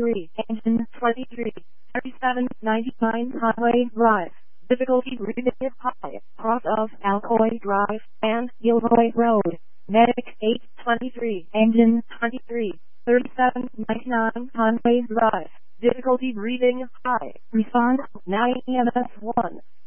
23, engine 23, 3799 Highway Drive. Difficulty reading high, cross of Alcoy Drive and Gilroy Road. Medic 823, engine 23, 3799 Highway Drive. Difficulty reading high. Respond 9 EMS 1.